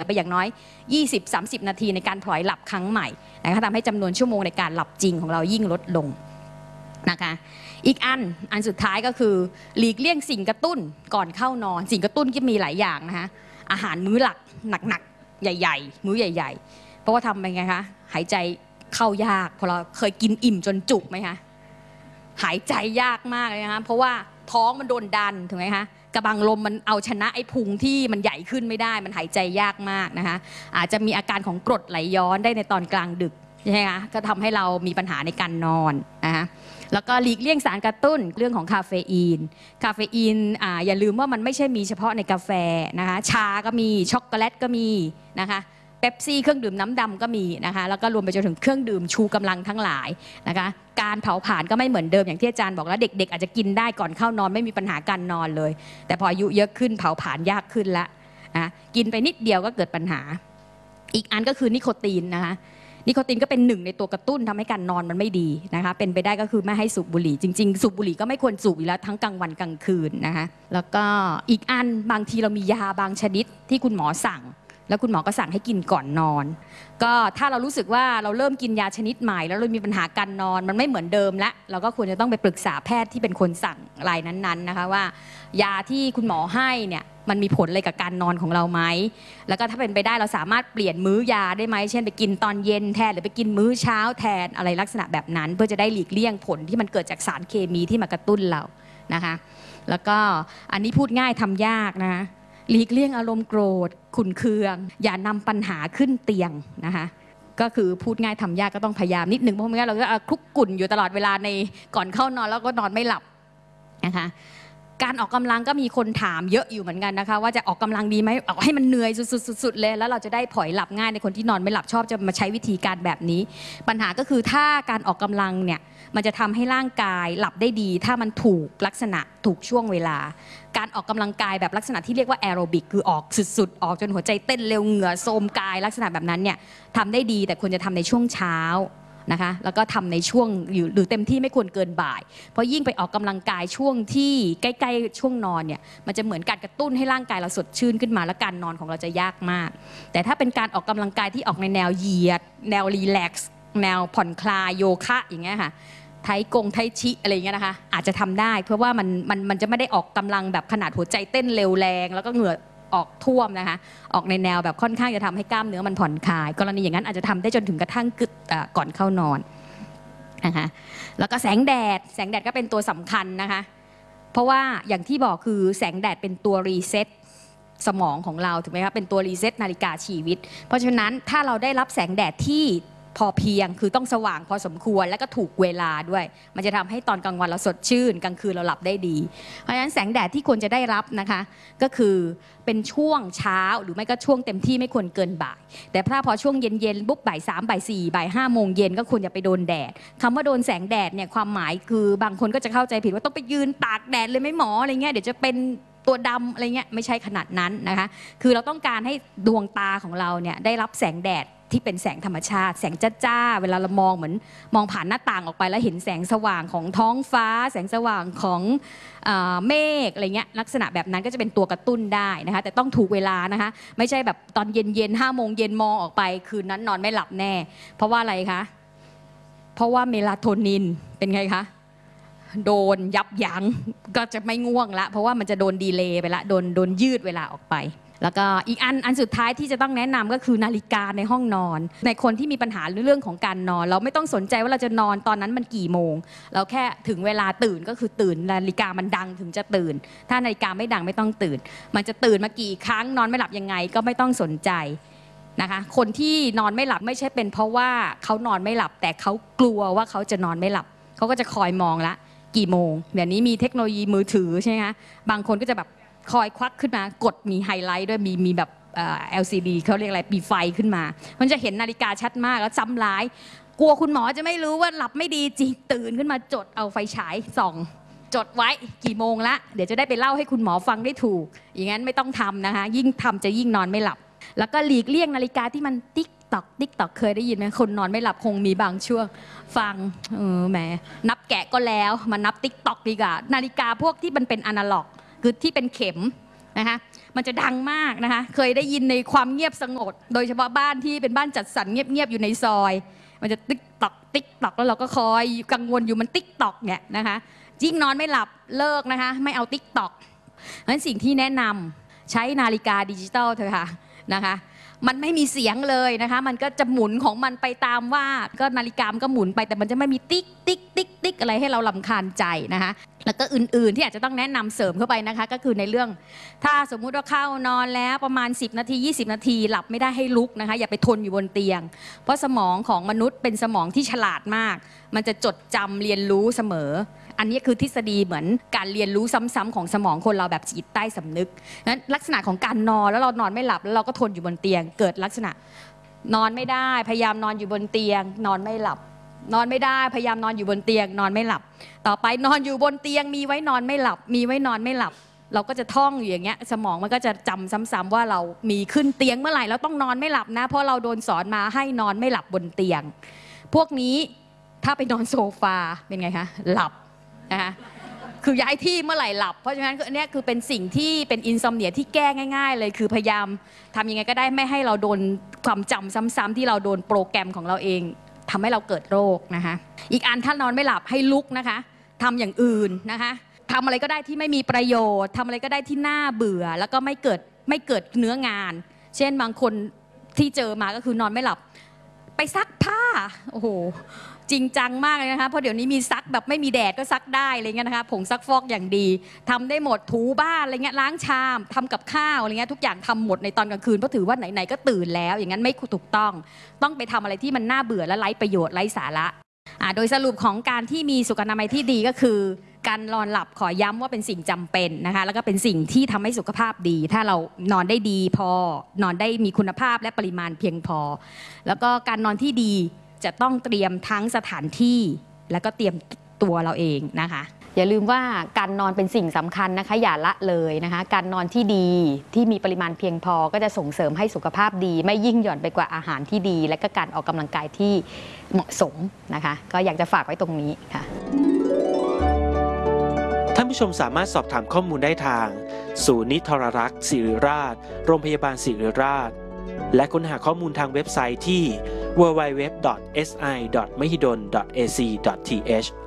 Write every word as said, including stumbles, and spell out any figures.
ไปอย่างน้อย ยี่สิบถึงสามสิบ นาทีในการพลอยหลับครั้งใหม่นะคะทำให้จำนวนชั่วโมงในการหลับจริงของเรายิ่งลดลงนะคะอีกอันอันสุดท้ายก็คือหลีกเลี่ยงสิ่งกระตุ้นก่อนเข้านอนสิ่งกระตุ้นก็มีหลายอย่างนะคะอาหารมื้อหลักหนักๆใหญ่ๆมื้อใหญ่ๆเพราะว่าทำไปไงคะหายใจเข้ายากพอเราเคยกินอิ่มจนจุกไหมคะหายใจยากมากเลยนะคะเพราะว่าท้องมันโดนดันถูกไหมคะกระบังลมมันเอาชนะไอ้พุงที่มันใหญ่ขึ้นไม่ได้มันหายใจยากมากนะคะอาจจะมีอาการของกรดไหลย้อนได้ในตอนกลางดึกใช่ไหมคะก็ทำให้เรามีปัญหาในการนอนนะคะแล้วก็หลีกเลี่ยงสารกระตุ้นเรื่องของคาเฟอีนคาเฟอีนอ่าอย่าลืมว่ามันไม่ใช่มีเฉพาะในกาแฟนะคะชาก็มีช็อกโกแลตก็มีนะคะเป๊ปซี่เครื่องดื่มน้ำดำก็มีนะคะแล้วก็รวมไปจนถึงเครื่องดื่มชูกำลังทั้งหลายนะคะการเผาผลาญก็ไม่เหมือนเดิมอย่างที่อาจารย์บอกแล้วเด็กๆอาจจะกินได้ก่อนเข้านอนไม่มีปัญหาการนอนเลยแต่พออายุเยอะขึ้นเผาผลาญยากขึ้นละนะกินไปนิดเดียวก็เกิดปัญหาอีกอันก็คือนิโคตินนะคะนิโคตินก็เป็นหนึ่งในตัวกระตุ้นทำให้การนอนมันไม่ดีนะคะเป็นไปได้ก็คือไม่ให้สูบบุหรี่จริงๆสูบบุหรี่ก็ไม่ควรสูบอยู่แล้วทั้งกลางวันกลางคืนนะคะแล้วก็อีกอันบางทีเรามียาบางชนิดที่คุณหมอสั่งแล้วคุณหมอก็สั่งให้กินก่อนนอนก็ถ้าเรารู้สึกว่าเราเริ่มกินยาชนิดใหม่แล้วเรามีปัญหาการนอนมันไม่เหมือนเดิมแล้วเราก็ควรจะต้องไปปรึกษาแพทย์ที่เป็นคนสั่งรายนั้นๆนะคะว่ายาที่คุณหมอให้เนี่ยมันมีผลอะไรกับการนอนของเราไหมแล้วก็ถ้าเป็นไปได้เราสามารถเปลี่ยนมื้อยาได้ไหมเช่นไปกินตอนเย็นแทนหรือไปกินมื้อเช้าแทนอะไรลักษณะแบบนั้นเพื่อจะได้หลีกเลี่ยงผลที่มันเกิดจากสารเคมีที่มากระตุ้นเรานะคะแล้วก็อันนี้พูดง่ายทำยากนะคะหลีกเลี่ยงอารมณ์โกรธขุ่นเคืองอย่านำปัญหาขึ้นเตียงนะคะก็คือพูดง่ายทำยากก็ต้องพยายามนิดนึงเพราะไม่งั้นเราจะคลุกกุ่นอยู่ตลอดเวลาในก่อนเข้านอนแล้วก็นอนไม่หลับนะคะการออกกำลังก็มีคนถามเยอะอยู่เหมือนกันนะคะว่าจะออกกำลังดีไหมออกให้มันเหนื่อยสุดๆเลยแล้วเราจะได้ผลอยหลับง่ายในคนที่นอนไม่หลับชอบจะมาใช้วิธีการแบบนี้ปัญหาก็คือถ้าการออกกำลังเนี่ยมันจะทำให้ร่างกายหลับได้ดีถ้ามันถูกลักษณะถูกช่วงเวลาการออกกำลังกายแบบลักษณะที่เรียกว่าแอโรบิกคือออกสุดๆออกจนหัวใจเต้นเร็วเหงื่อโทรมกายลักษณะแบบนั้นเนี่ยทำได้ดีแต่ควรจะทำในช่วงเช้านะคะแล้วก็ทำในช่วงหรือเต็มที่ไม่ควรเกินบ่ายเพราะยิ่งไปออกกำลังกายช่วงที่ใกล้ๆช่วงนอนเนี่ยมันจะเหมือนการกระตุ้นให้ร่างกายเราสดชื่นขึ้นมาและการนอนของเราจะยากมากแต่ถ้าเป็นการออกกำลังกายที่ออกในแนวเหยียดแนวรีแลกซ์แนวผ่อนคลายโยคะอย่างเงี้ยค่ะไทกงไทชิอะไรอย่างเงี้ยนะคะอาจจะทำได้เพราะว่ามันมันมันจะไม่ได้ออกกำลังแบบขนาดหัวใจเต้นเร็วแรงแล้วก็เหงื่อออกท่วมนะคะออกในแนวแบบค่อนข้างจะทำให้กล้ามเนื้อมันผ่อนคลายกรณีอย่างนั้นอาจจะทำได้จนถึงกระทั่งกึดก่อนเข้านอนนะคะแล้วก็แสงแดดแสงแดดก็เป็นตัวสำคัญนะคะเพราะว่าอย่างที่บอกคือแสงแดดเป็นตัวรีเซ็ตสมองของเราถูกไหมคะเป็นตัวรีเซ็ตนาฬิกาชีวิตเพราะฉะนั้นถ้าเราได้รับแสงแดดที่พอเพียงคือต้องสว่างพอสมควรและก็ถูกเวลาด้วยมันจะทำให้ตอนกลางวันเราสดชื่นกลางคืนเราหลับได้ดีเพราะฉะนั้นแสงแดดที่ควรจะได้รับนะคะก็คือเป็นช่วงเช้าหรือไม่ก็ช่วงเต็มที่ไม่ควรเกินบ่ายแต่ถ้าพอช่วงเย็นๆปุ๊บบ่ายสามบ่ายสี่บ่ายห้าโมงเย็นก็ควรจะไปโดนแดดคำว่าโดนแสงแดดเนี่ยความหมายคือบางคนก็จะเข้าใจผิดว่าต้องไปยืนตากแดดเลยไหมหมออะไรเงี้ยเดี๋ยวจะเป็นตัวดำอะไรเงี้ยไม่ใช่ขนาดนั้นนะคะคือเราต้องการให้ดวงตาของเราเนี่ยได้รับแสงแดดที่เป็นแสงธรรมชาติแสงจ้าๆเวลาเรามองเหมือนมองผ่านหน้าต่างออกไปแล้วเห็นแสงสว่างของท้องฟ้าแสงสว่างของเมฆอะไรเงี้ยลักษณะแบบนั้นก็จะเป็นตัวกระตุ้นได้นะคะแต่ต้องถูกเวลานะคะไม่ใช่แบบตอนเย็นๆห้าโมงเย็นมองออกไปคืนนั้นนอนไม่หลับแน่เพราะว่าอะไรคะเพราะว่าเมลาโทนินเป็นไงคะโดนยับยั้งก็จะไม่ง่วงละเพราะว่ามันจะโดนดีเลย์ไปละโดนโดนยืดเวลาออกไปแล้วก็อีกอันอันสุดท้ายที่จะต้องแนะนำก็คือนาฬิกาในห้องนอนในคนที่มีปัญหาเรื่องของการนอนเราไม่ต้องสนใจว่าเราจะนอนตอนนั้นมันกี่โมงเราแค่ถึงเวลาตื่นก็คือตื่นนาฬิกามันดังถึงจะตื่นถ้านาฬิกาไม่ดังไม่ต้องตื่นมันจะตื่นมากี่ครั้งนอนไม่หลับยังไงก็ไม่ต้องสนใจนะคะคนที่นอนไม่หลับไม่ใช่เป็นเพราะว่าเขานอนไม่หลับแต่เขากลัวว่าเขาจะนอนไม่หลับเขาก็จะคอยมองละกี่โมงเดี๋ยวนี้มีเทคโนโลยีมือถือใช่ไหมคะบางคนก็จะแบบคอยควักขึ้นมากดมีไฮไลท์ด้วยมีมีแบบ แอล ซี ดี เขาเรียกอะไรมีไฟขึ้นมามันจะเห็นนาฬิกาชัดมากแล้วซ้ำร้ายกลัวคุณหมอจะไม่รู้ว่าหลับไม่ดีจริงตื่นขึ้นมาจดเอาไฟฉายส่องจดไว้กี่โมงละเดี๋ยวจะได้ไปเล่าให้คุณหมอฟังได้ถูกอย่างนั้นไม่ต้องทำนะคะยิ่งทำจะยิ่งนอนไม่หลับแล้วก็หลีกเลี่ยงนาฬิกาที่มันติ๊กตอกติ๊กตอกเคยได้ยินไหมคนนอนไม่หลับคงมีบางช่วงฟังเออแหมนับแกะก็แล้วมานับติ๊กตอกดีกว่านาฬิกาพวกที่มันเป็นอนาล็อกคือที่เป็นเข็มนะคะมันจะดังมากนะคะเคยได้ยินในความเงียบสงบโดยเฉพาะบ้านที่เป็นบ้านจัดสรรเงียบๆอยู่ในซอยมันจะติ๊กตอกติ๊กตอกแล้วเราก็คอยกังวลอยู่มันติ๊กตอกเนี่ยนะคะยิ่งนอนไม่หลับเลิกนะคะไม่เอาติ๊กตอกเพราะฉะนั้นสิ่งที่แนะนำใช้นาฬิกาดิจิตอลเถอะค่ะนะคะมันไม่มีเสียงเลยนะคะมันก็จะหมุนของมันไปตามว่าก็นาฬิกามันก็หมุนไปแต่มันจะไม่มีติ๊กติ๊กติ๊กติ๊กอะไรให้เรารำคาญใจนะคะแล้วก็อื่นๆที่อาจจะต้องแนะนำเสริมเข้าไปนะคะก็คือในเรื่องถ้าสมมุติว่าเข้านอนแล้วประมาณสิบนาทียี่สิบนาทีหลับไม่ได้ให้ลุกนะคะอย่าไปทนอยู่บนเตียงเพราะสมองของมนุษย์เป็นสมองที่ฉลาดมากมันจะจดจำเรียนรู้เสมออันนี้คือทฤษฎีเหมือนการเรียนรู้ซ้ำๆของสมองคนเราแบบจิตใต้สำนึกนั้นลักษณะของการนอนแล้วเรานอนไม่หลับแล้วเราก็ทนอยู่บนเตียงเกิดลักษณะนอนไม่ได้พยายามนอนอยู่บนเตียงนอนไม่หลับนอนไม่ได้พยายามนอนอยู่บนเตียงนอนไม่หลับต่อไปนอนอยู่บนเตียงมีไว้นอนไม่หลับมีไว้นอนไม่หลับเราก็จะท่องอยู่อย่างเงี้ยสมองมันก็จะจำซ้ำๆว่าเรามีขึ้นเตียงเมื่อไหร่เราต้องนอนไม่หลับนะเพราะเราโดนสอนมาให้นอนไม่หลับบนเตียงพวกนี้ถ้าไปนอนโซฟาเป็นไงคะหลับนะคะคือย้ายที่เมื่อไหร่หลับเพราะฉะนั้นอันนี้คือเป็นสิ่งที่เป็นอินซอมเนียที่แก้ง่ายๆเลยคือพยายามทำยังไงก็ได้ไม่ให้เราโดนความจำซ้ำๆที่เราโดนโปรแกรมของเราเองทำให้เราเกิดโรคนะคะอีกอันถ้านอนไม่หลับให้ลุกนะคะทำอย่างอื่นนะคะทำอะไรก็ได้ที่ไม่มีประโยชน์ทำอะไรก็ได้ที่น่าเบื่อแล้วก็ไม่เกิดไม่เกิดเนื้องานเช่นบางคนที่เจอมาก็คือนอนไม่หลับไปซักผ้าโอ้โหจริงจังมากเลยนะคะเพราะเดี๋ยวนี้มีซักแบบไม่มีแดดก็ซักได้อะไรเงี้ยนะคะผงซักฟอกอย่างดีทำได้หมดถูบ้านอะไรเงี้ยล้างชามทำกับข้าวอะไรเงี้ยทุกอย่างทำหมดในตอนกลางคืนเพราะถือว่าไหนๆก็ตื่นแล้วอย่างนั้นไม่ถูกต้องต้องไปทำอะไรที่มันน่าเบื่อและไร้ประโยชน์ไร้สาระอ่าโดยสรุปของการที่มีสุขอนามัยที่ดีก็คือการนอนหลับขอย้ำว่าเป็นสิ่งจำเป็นนะคะแล้วก็เป็นสิ่งที่ทำให้สุขภาพดีถ้าเรานอนได้ดีพอนอนได้มีคุณภาพและปริมาณเพียงพอแล้วก็การนอนที่ดีจะต้องเตรียมทั้งสถานที่แล้วก็เตรียมตัวเราเองนะคะอย่าลืมว่าการนอนเป็นสิ่งสำคัญนะคะอย่าละเลยนะคะการนอนที่ดีที่มีปริมาณเพียงพอก็จะส่งเสริมให้สุขภาพดีไม่ยิ่งหย่อนไปกว่าอาหารที่ดีและก็การออกกำลังกายที่เหมาะสมนะคะก็อยากจะฝากไว้ตรงนี้ค่ะท่านผู้ชมสามารถสอบถามข้อมูลได้ทางศูนย์นิทรรรักษ์ศิริราชโรงพยาบาลศิริราชและค้นหาข้อมูลทางเว็บไซต์ที่ ดับเบิลยู ดับเบิลยู ดับเบิลยู ดอท เอส ไอ ดอท มหิดล ดอท เอ ซี ดอท ที เอช